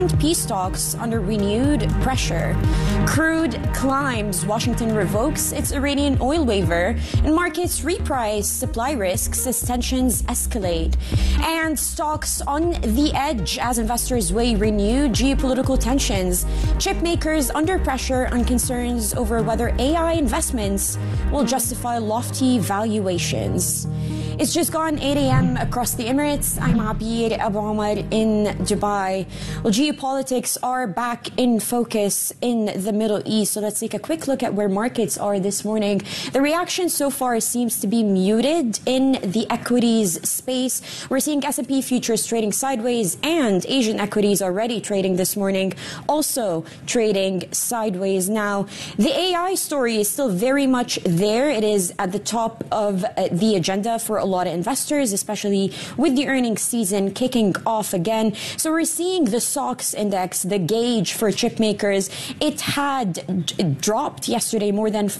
Peace talks under renewed pressure. Crude climbs, Washington revokes its Iranian oil waiver, and markets reprice supply risks as tensions escalate. And stocks on the edge as investors weigh renewed geopolitical tensions. Chip makers under pressure on concerns over whether AI investments will justify lofty valuations. It's just gone 8 a.m. across the Emirates. I'm Abir Abu Omar in Dubai. Well, geopolitics are back in focus in the Middle East. So let's take a quick look at where markets are this morning. The reaction so far seems to be muted in the equities space. We're seeing S&P futures trading sideways, and Asian equities already trading this morning, also trading sideways. Now, the AI story is still very much there. It is at the top of the agenda for a lot of investors, especially with the earnings season kicking off again. So we're seeing the SOX index, the gauge for chip makers. It had dropped yesterday more than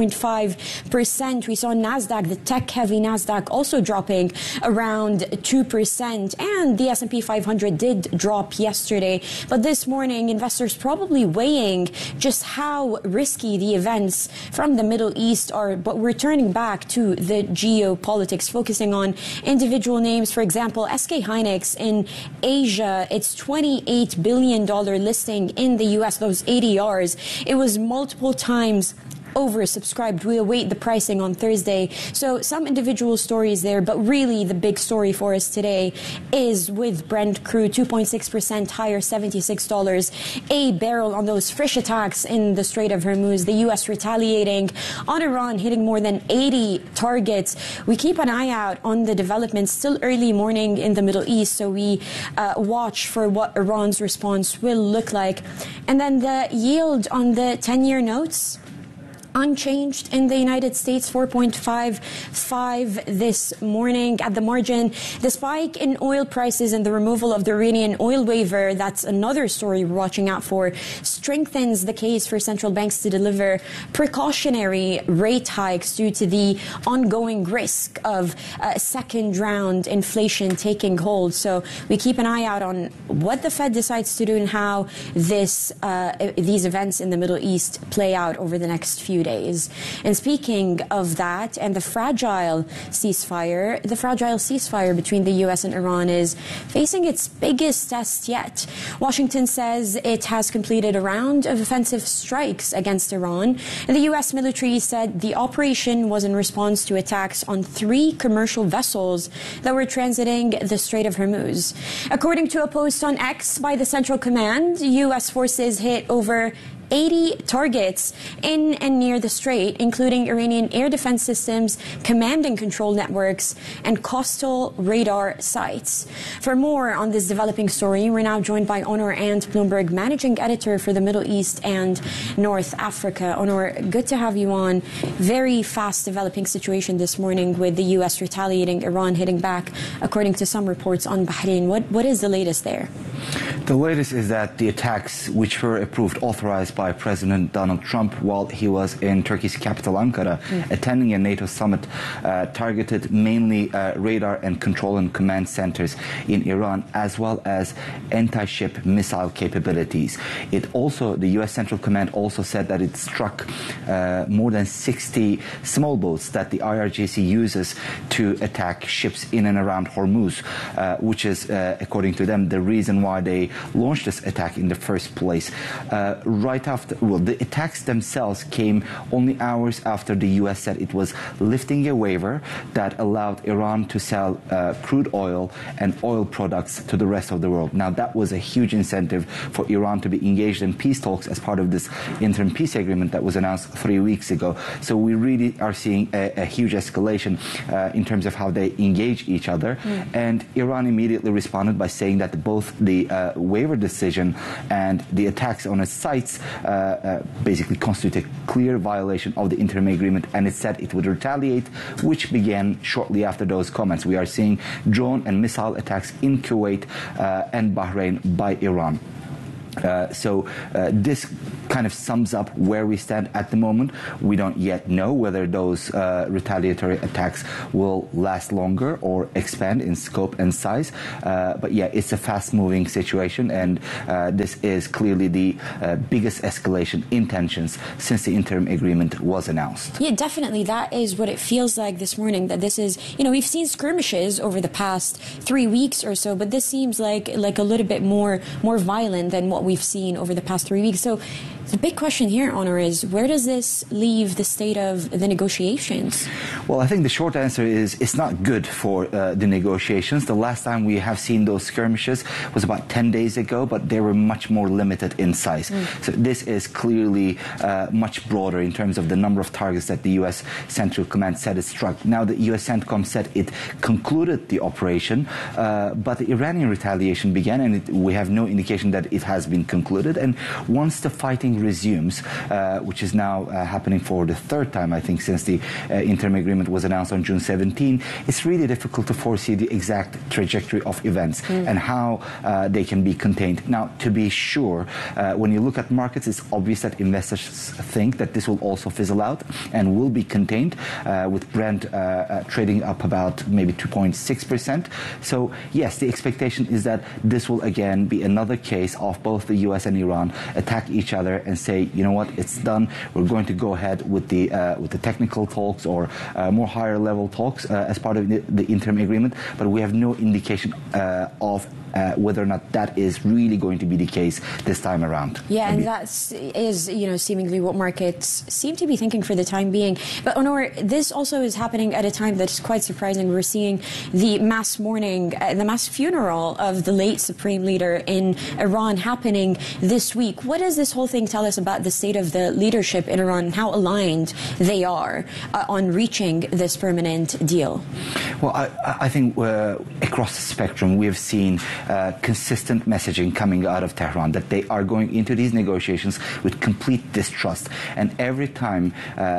4.5%. We saw NASDAQ, the tech-heavy NASDAQ, also dropping around 2%. And the S&P 500 did drop yesterday. But this morning, investors probably weighing just how risky the events from the Middle East are. But we're turning back to the geopolitics, focusing on individual names. For example, SK Hynix in Asia, its $28 billion listing in the U.S., those ADRs, it was multiple times oversubscribed. We await the pricing on Thursday. So some individual stories there, but really the big story for us today is with Brent crude, 2.6% higher, $76 a barrel on those fresh attacks in the Strait of Hormuz. The U.S. retaliating on Iran, hitting more than 80 targets. We keep an eye out on the developments. Still early morning in the Middle East, so we watch for what Iran's response will look like. And then the yield on the 10-year notes, unchanged in the United States, 4.55 this morning. At the margin, the spike in oil prices and the removal of the Iranian oil waiver, that's another story we're watching out for, strengthens the case for central banks to deliver precautionary rate hikes due to the ongoing risk of second-round inflation taking hold. So we keep an eye out on what the Fed decides to do and how these events in the Middle East play out over the next few days. And speaking of that and the fragile ceasefire between the U.S. and Iran is facing its biggest test yet. Washington says it has completed a round of offensive strikes against Iran. And the U.S. military said the operation was in response to attacks on 3 commercial vessels that were transiting the Strait of Hormuz. According to a post on X by the Central Command, U.S. forces hit over 80 targets in and near the strait, including Iranian air defense systems, command and control networks, and coastal radar sites. For more on this developing story, we're now joined by Onur Ant, Bloomberg Managing Editor for the Middle East and North Africa. Onur, good to have you on. Very fast developing situation this morning with the U.S. retaliating, Iran hitting back, according to some reports on Bahrain. What is the latest there? The latest is that the attacks, which were authorized by President Donald Trump while he was in Turkey's capital, Ankara, attending a NATO summit, targeted mainly radar and control and command centers in Iran, as well as anti-ship missile capabilities. The U.S. Central Command also said that it struck more than 60 small boats that the IRGC uses to attack ships in and around Hormuz, which is, according to them, the reason why they launched this attack in the first place. The attacks themselves came only hours after the U.S. said it was lifting a waiver that allowed Iran to sell crude oil and oil products to the rest of the world. Now, that was a huge incentive for Iran to be engaged in peace talks as part of this interim peace agreement that was announced 3 weeks ago. So we really are seeing a huge escalation in terms of how they engage each other. And Iran immediately responded by saying that both the waiver decision and the attacks on its sites basically constitute a clear violation of the interim agreement, and it said it would retaliate, which began shortly after those comments. We are seeing drone and missile attacks in Kuwait and Bahrain by Iran. This kind of sums up where we stand at the moment. We don't yet know whether those retaliatory attacks will last longer or expand in scope and size. But yeah, it's a fast-moving situation, and this is clearly the biggest escalation in tensions since the interim agreement was announced. Yeah, definitely. That is what it feels like this morning, that this is, we've seen skirmishes over the past 3 weeks or so, but this seems like a little bit more violent than what we've seen over the past 3 weeks. So the big question here, Onur, is where does this leave the state of the negotiations? Well, I think the short answer is it's not good for the negotiations. The last time we have seen those skirmishes was about 10 days ago, but they were much more limited in size. So this is clearly much broader in terms of the number of targets that the U.S. Central Command said it struck. Now, the U.S. CENTCOM said it concluded the operation, but the Iranian retaliation began, and we have no indication that it has been concluded. And once the fighting resumes, which is now happening for the third time, I think, since the interim agreement was announced on June 17, it's really difficult to foresee the exact trajectory of events and how they can be contained. Now, to be sure, when you look at markets, it's obvious that investors think that this will also fizzle out and will be contained, with Brent trading up about maybe 2.6%. So, yes, the expectation is that this will again be another case of both the U.S. and Iran attack each other and say, you know what, it's done. We're going to go ahead with the technical talks or more higher level talks as part of the interim agreement, but we have no indication of whether or not that is really going to be the case this time around. Yeah, and that is, seemingly what markets seem to be thinking for the time being. But Onur, this also is happening at a time that is quite surprising. We're seeing the mass mourning, the mass funeral of the late supreme leader in Iran happening this week. What does this whole thing tell us about the state of the leadership in Iran and how aligned they are on reaching this permanent deal? Well, I think across the spectrum, we have seen consistent messaging coming out of Tehran that they are going into these negotiations with complete distrust. And every time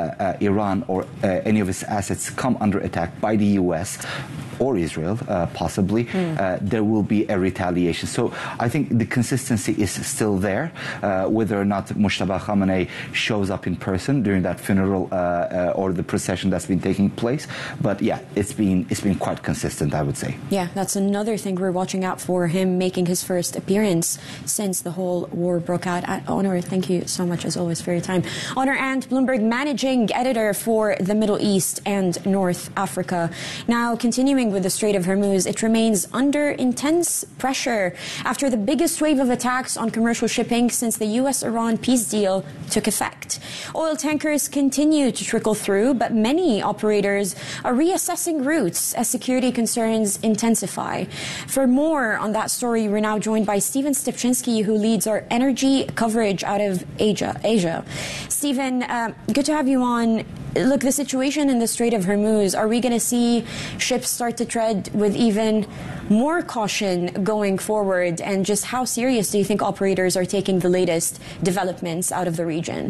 Iran or any of its assets come under attack by the U.S. or Israel, possibly, there will be a retaliation. So I think the consistency is still there. Whether or not Mujtaba Khamenei shows up in person during that funeral or the procession that's been taking place. But yeah, it's been quite consistent, I would say. Yeah, that's another thing we're watching out for, him making his first appearance since the whole war broke out. Onur, thank you so much, as always, for your time. Onur Ant, Bloomberg managing editor for the Middle East and North Africa. Now, continuing with the Strait of Hormuz, it remains under intense pressure after the biggest wave of attacks on commercial shipping since the U.S.-Iran peace deal took effect. Oil tankers continue to trickle through, but many operators are reassessing routes as security concerns intensify. For more on that story, we're now joined by Stephen Stepchinsky, who leads our energy coverage out of Asia. Stephen, good to have you on. Look, the situation in the Strait of Hormuz, are we going to see ships start to tread with even more caution going forward? And just how serious do you think operators are taking the latest developments out of the region?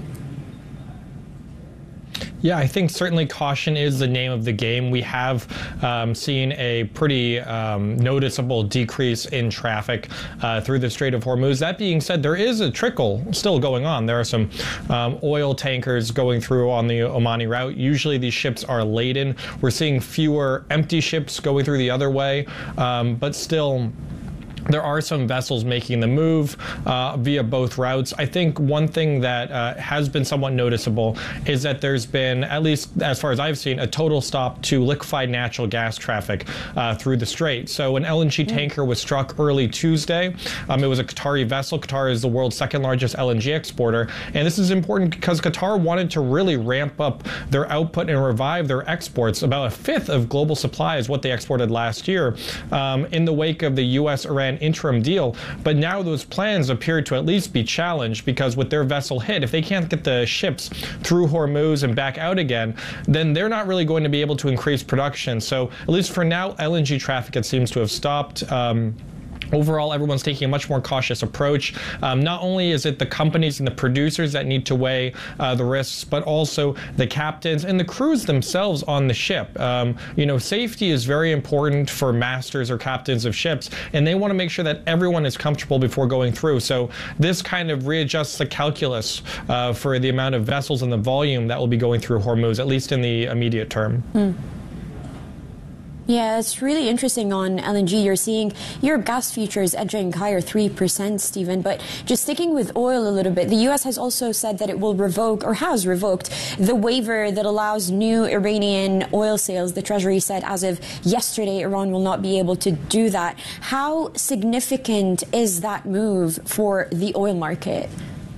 Yeah, I think certainly caution is the name of the game. We have seen a pretty noticeable decrease in traffic through the Strait of Hormuz. That being said, there is a trickle still going on. There are some oil tankers going through on the Omani route. Usually these ships are laden. We're seeing fewer empty ships going through the other way, but still, there are some vessels making the move via both routes. I think one thing that has been somewhat noticeable is that there's been, at least as far as I've seen, a total stop to liquefied natural gas traffic through the strait. So an LNG tanker was struck early Tuesday. It was a Qatari vessel. Qatar is the world's second largest LNG exporter. And this is important because Qatar wanted to really ramp up their output and revive their exports. About a fifth of global supply is what they exported last year in the wake of the U.S.-Iran interim deal. But now those plans appear to at least be challenged because with their vessel hit, if they can't get the ships through Hormuz and back out again, then they're not really going to be able to increase production. So at least for now, LNG traffic, it seems to have stopped. Overall, everyone's taking a much more cautious approach. Not only is it the companies and the producers that need to weigh the risks, but also the captains and the crews themselves on the ship. Safety is very important for masters or captains of ships, and they want to make sure that everyone is comfortable before going through. So this kind of readjusts the calculus for the amount of vessels and the volume that will be going through Hormuz, at least in the immediate term. Yeah, it's really interesting on LNG. You're seeing Europe gas futures edging higher 3%, Stephen. But just sticking with oil a little bit, the U.S. has also said that it will revoke, or has revoked, the waiver that allows new Iranian oil sales. The Treasury said as of yesterday, Iran will not be able to do that. How significant is that move for the oil market?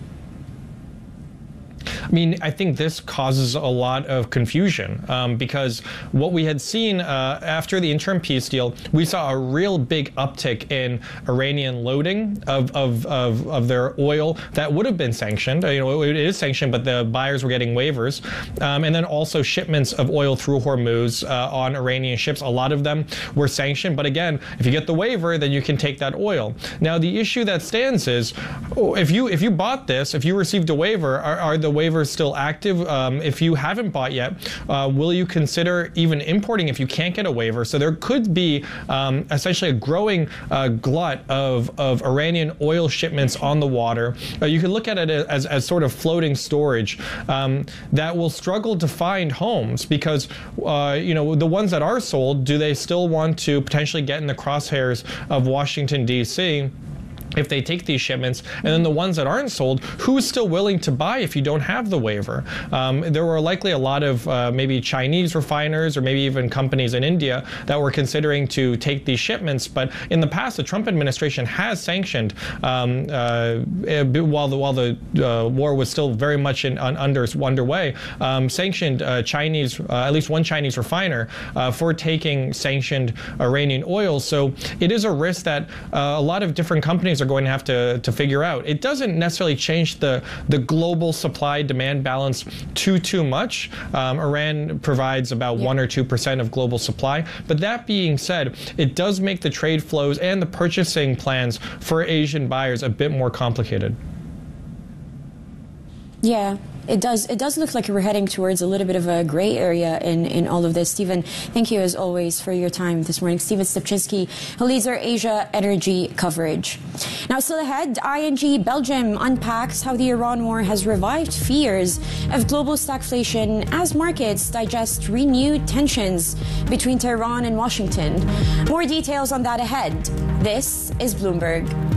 I mean, I think this causes a lot of confusion because what we had seen after the interim peace deal, we saw a real big uptick in Iranian loading of their oil that would have been sanctioned. It is sanctioned, but the buyers were getting waivers. And then also shipments of oil through Hormuz on Iranian ships. A lot of them were sanctioned. But again, if you get the waiver, then you can take that oil. Now, the issue that stands is if you bought this, if you received a waiver, are the waivers still active? If you haven't bought yet, will you consider even importing if you can't get a waiver? So there could be essentially a growing glut of Iranian oil shipments on the water. You could look at it as sort of floating storage that will struggle to find homes because the ones that are sold, do they still want to potentially get in the crosshairs of Washington, D.C.? if they take these shipments, and then the ones that aren't sold, who's still willing to buy if you don't have the waiver? There were likely a lot of maybe Chinese refiners or maybe even companies in India that were considering to take these shipments, but in the past the Trump administration has sanctioned, while the war was still very much underway, sanctioned Chinese, at least one Chinese refiner for taking sanctioned Iranian oil. So it is a risk that a lot of different companies are going to have to figure out. It doesn't necessarily change the global supply-demand balance too much. Iran provides about 1 or 2% of global supply. But that being said, it does make the trade flows and the purchasing plans for Asian buyers a bit more complicated. Yeah, it does. It does look like we're heading towards a little bit of a gray area in all of this. Stephen, thank you as always for your time this morning. Stephen Stupczynski, who leads our Asia energy coverage. Now, still ahead, ING Belgium unpacks how the Iran war has revived fears of global stagflation as markets digest renewed tensions between Tehran and Washington. More details on that ahead. This is Bloomberg.